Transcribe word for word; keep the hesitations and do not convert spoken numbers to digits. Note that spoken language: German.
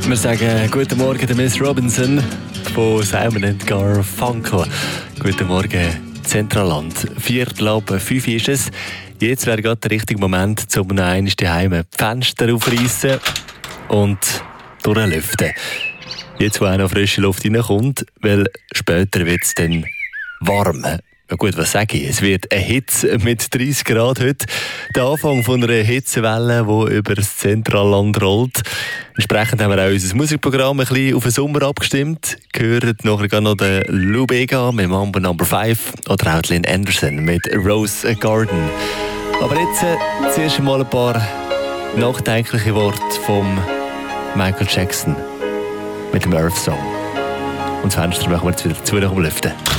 Wir sagen guten Morgen der Miss Robinson von Simon and Garfunkel. Guten Morgen, Zentralland. Viertel ab fünf ist es. Jetzt wäre gerade der richtige Moment, um noch einmal daheim die Fenster aufreißen und durchlüften. Jetzt, wo auch noch frische Luft reinkommt, weil später wird es dann warm. Ja gut, was sage ich? Es wird eine Hitze mit dreißig Grad heute. Der Anfang von einer Hitzewelle, die über das Zentralland rollt. Entsprechend haben wir auch unser Musikprogramm ein bisschen auf den Sommer abgestimmt. Gehört nachher noch den Lou Bega mit Mambo Number fünf oder auch Lynn Anderson mit Rose Garden. Aber jetzt äh, zuerst einmal ein paar nachdenkliche Worte von Michael Jackson mit dem Earth Song. Und das Fenster machen wir jetzt wieder zu, um lüften.